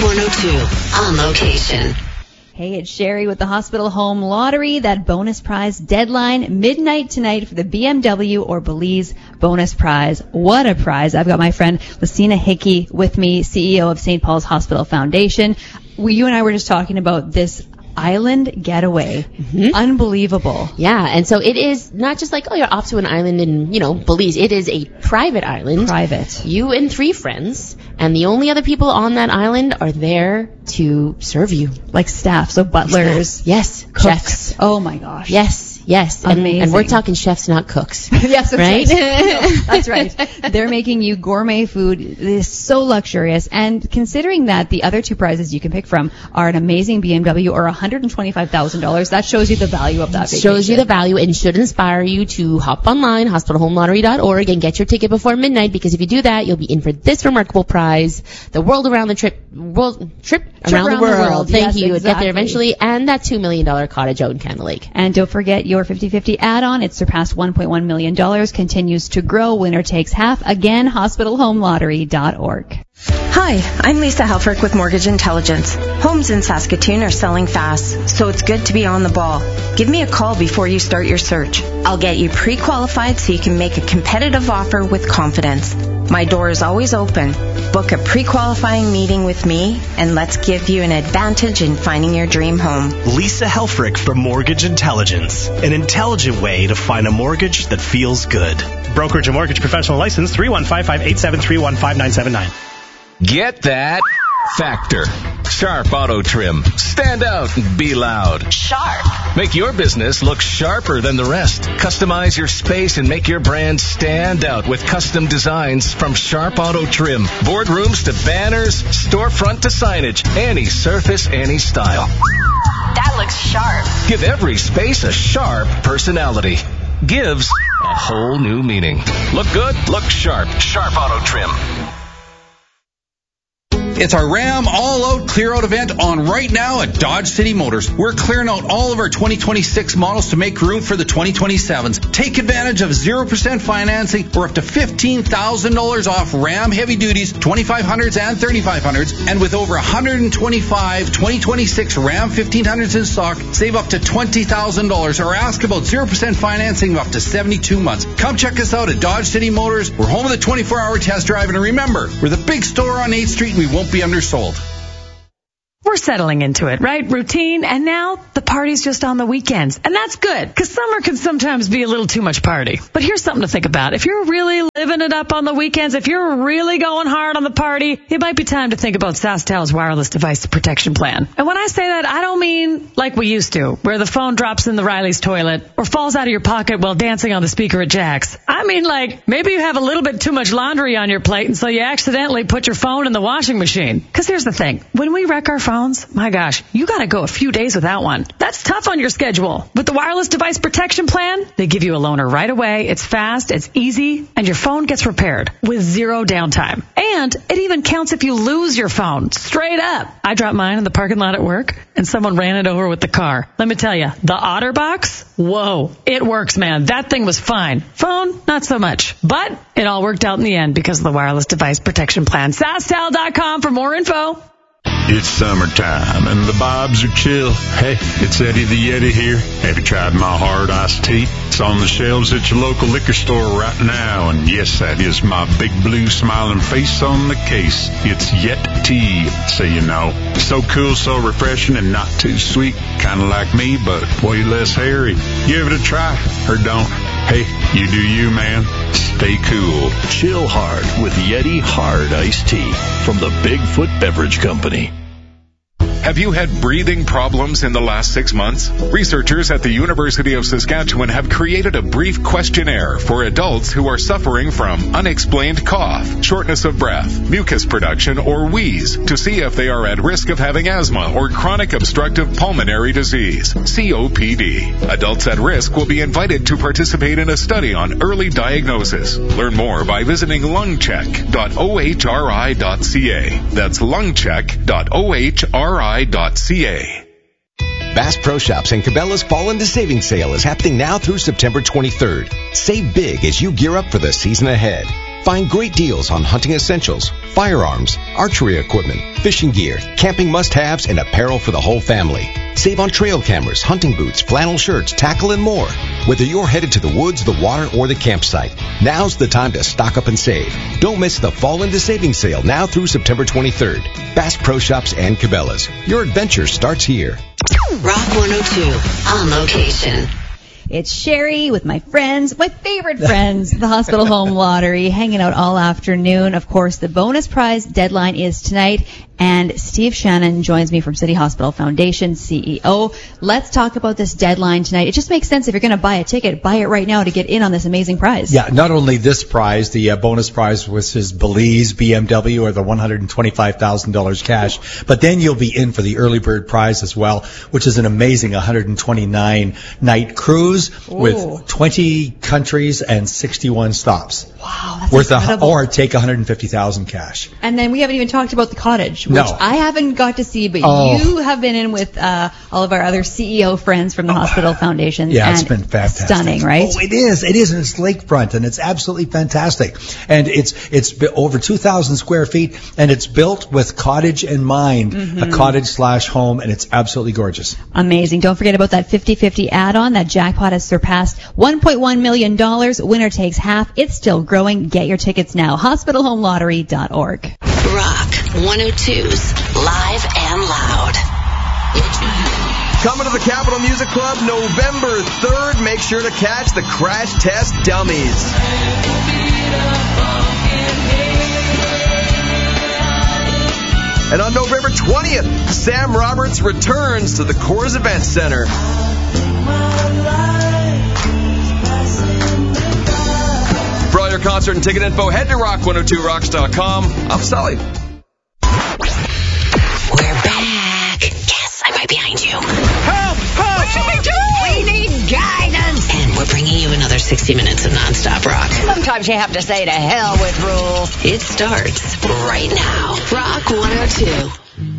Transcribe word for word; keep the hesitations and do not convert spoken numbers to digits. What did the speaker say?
one oh two on location. Hey, it's Sherry with the Hospital Home Lottery. That bonus prize deadline, midnight tonight for the B M W or Belize bonus prize. What a prize. I've got my friend Lucina Hickey with me, C E O of Saint Paul's Hospital Foundation. We, you and I were just talking about this island getaway. Mm-hmm. Unbelievable. Yeah, and so it is not just like, oh, you're off to an island in, you know, Belize. It is a private island. Private. You and three friends, and the only other people on that island are there to serve you. Like staff, so butlers. Yes, cooks. Chefs. Oh my gosh. Yes, yes. And, Amazing. and we're talking chefs, not cooks. Yes, that's right. right. No, that's right. They're making you gourmet food. It is so luxurious. And considering that the other two prizes you can pick from are an amazing B M W or one hundred twenty-five thousand dollars, that shows you the value of that vacation. Shows you the value and should inspire you to hop online, hospital home lottery dot org, and get your ticket before midnight, because if you do that, you'll be in for this remarkable prize, the world around the trip, world trip, trip around, around the world. The world. Thank yes, you. You'll exactly. get there eventually, and that two million dollars cottage out in Candle Lake. And don't forget your fifty-fifty add-on. It surpassed one point one million dollars, continues to grow. Winner takes half. Again, hospital home lottery dot org. Hi, I'm Lisa Helfrich with Mortgage Intelligence. Homes in Saskatoon are selling fast, so it's good to be on the ball. Give me a call before you start your search. I'll get you pre-qualified so you can make a competitive offer with confidence. My door is always open. Book a pre-qualifying meeting with me, and let's give you an advantage in finding your dream home. Lisa Helfrich from Mortgage Intelligence. An intelligent way to find a mortgage that feels good. Brokerage and mortgage professional license three one five, five eight seven, three one five, nine seven nine. Get that factor. Sharp Auto Trim. Stand out and be loud. Sharp. Make your business look sharper than the rest. Customize your space and make your brand stand out with custom designs from Sharp Auto Trim. Boardrooms to banners, storefront to signage. Any surface, any style. That looks sharp. Give every space a sharp personality. Gives a whole new meaning. Look good, look sharp. Sharp Auto Trim. It's our Ram All-Out Clear-Out event on right now at Dodge City Motors. We're clearing out all of our twenty twenty-six models to make room for the twenty twenty-sevens. Take advantage of zero percent financing or up to fifteen thousand dollars off Ram Heavy Duties, twenty-five hundreds and thirty-five hundreds. And with over one hundred twenty-five twenty twenty-six Ram fifteen hundreds in stock, save up to twenty thousand dollars or ask about zero percent financing of up to seventy-two months. Come check us out at Dodge City Motors. We're home of the twenty-four hour test drive. And remember, we're the big store on eighth street and we won't be undersold. We're settling into it, right? Routine, and now the party's just on the weekends. And that's good, because summer can sometimes be a little too much party. But here's something to think about. If you're really living it up on the weekends, if you're really going hard on the party, it might be time to think about SaskTel's wireless device protection plan. And when I say that, I don't mean like we used to, where the phone drops in the Riley's toilet or falls out of your pocket while dancing on the speaker at Jack's. I mean like maybe you have a little bit too much laundry on your plate, and so you accidentally put your phone in the washing machine. Because here's the thing. When we wreck our phone, my gosh, you gotta go a few days without one. That's tough on your schedule. With the wireless device protection plan, they give you a loaner right away. It's fast, it's easy, and your phone gets repaired with zero downtime. And it even counts if you lose your phone. Straight up. I dropped mine in the parking lot at work, and someone ran it over with the car. Let me tell you, the OtterBox, whoa, it works, man. That thing was fine. Phone, not so much. But it all worked out in the end because of the wireless device protection plan. SaskTel dot com for more info. It's summertime and the bobs are chill. Hey, it's Eddie the Yeti here. Have you tried my hard iced tea? It's on the shelves at your local liquor store right now. And yes, that is my big blue smiling face on the case. It's Yet Tea, so you know. So cool, so refreshing, and not too sweet. Kind of like me, but way less hairy. Give it a try, or don't. Hey, you do you, man. Stay cool. Chill hard with Yeti Hard Iced Tea from the Bigfoot Beverage Company. Have you had breathing problems in the last six months? Researchers at the University of Saskatchewan have created a brief questionnaire for adults who are suffering from unexplained cough, shortness of breath, mucus production, or wheeze to see if they are at risk of having asthma or chronic obstructive pulmonary disease, C O P D. Adults at risk will be invited to participate in a study on early diagnosis. Learn more by visiting lungcheck dot o h r i dot c a. That's lungcheck dot o h r i dot c a. Bass Pro Shops and Cabela's Fall into Savings Sale is happening now through September twenty-third. Save big as you gear up for the season ahead. Find great deals on hunting essentials, firearms, archery equipment, fishing gear, camping must-haves, and apparel for the whole family. Save on trail cameras, hunting boots, flannel shirts, tackle, and more. Whether you're headed to the woods, the water, or the campsite, now's the time to stock up and save. Don't miss the Fall into Savings sale now through September twenty-third. Bass Pro Shops and Cabela's. Your adventure starts here. Rock one oh two on location. It's Sherry with my friends, my favorite friends, the Hospital Home Lottery, hanging out all afternoon. Of course, the bonus prize deadline is tonight, and Steve Shannon joins me from City Hospital Foundation, C E O. Let's talk about this deadline tonight. It just makes sense if you're going to buy a ticket, buy it right now to get in on this amazing prize. Yeah, not only this prize, the uh, bonus prize was his Belize B M W, or the one hundred twenty-five thousand dollars cash, but then you'll be in for the early bird prize as well, which is an amazing one hundred twenty-nine night cruise. Ooh. With twenty countries and sixty-one stops. Wow, that's worth incredible. A, or take one hundred fifty thousand cash. And then we haven't even talked about the cottage, which no. I haven't got to see, but oh. you have been in with uh, all of our other C E O friends from the hospital foundations. Yeah, and it's been fantastic. Stunning, right? Oh, it is. It is. And it's lakefront, and it's absolutely fantastic. And it's it's over two thousand square feet, and it's built with cottage in mind, mm-hmm. a cottage slash home, and it's absolutely gorgeous. Amazing. Don't forget about that fifty fifty add-on. That jackpot has surpassed one point one million dollars. Winner takes half. It's still growing. Get your tickets now. hospital home lottery dot org. Rock one oh two's Live and Loud. Coming to the Capitol Music Club November third. Make sure to catch the Crash Test Dummies. And on November twentieth, Sam Roberts returns to the Coors Event Center. For all your concert and ticket info, head to rock one oh two rocks dot com. I'm Sully. We're back. Yes, I'm right behind you. Help! Help! What should we do? We need guidance. And we're bringing you another sixty minutes of nonstop rock. Sometimes you have to say to hell with rules. It starts right now. Rock one oh two.